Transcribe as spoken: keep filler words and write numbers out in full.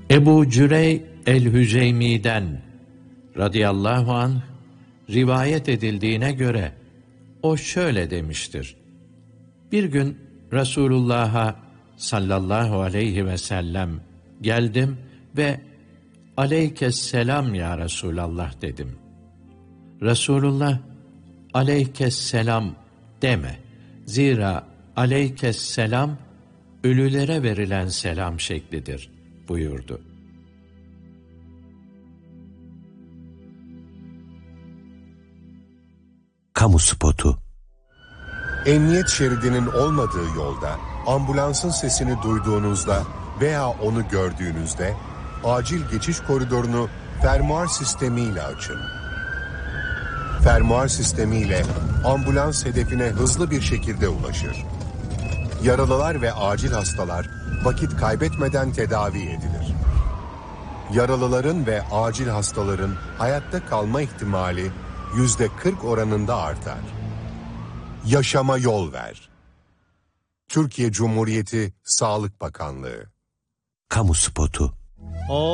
Ebu Cürey el-Hüzeymi'den radıyallahu anh rivayet edildiğine göre o şöyle demiştir: Bir gün Resulullah'a sallallahu aleyhi ve sellem geldim ve aleykesselam ya Resulallah dedim. Resulullah aleykesselam deme. Zira aleykesselam ölülere verilen selam şeklidir buyurdu. Kamu spotu. Emniyet şeridinin olmadığı yolda ambulansın sesini duyduğunuzda veya onu gördüğünüzde acil geçiş koridorunu fermuar sistemiyle açın. Fermuar sistemiyle ambulans hedefine hızlı bir şekilde ulaşır. Yaralılar ve acil hastalar vakit kaybetmeden tedavi edilir. Yaralıların ve acil hastaların hayatta kalma ihtimali yüzde kırk oranında artar. Yaşama yol ver. Türkiye Cumhuriyeti Sağlık Bakanlığı. Kamu spotu. O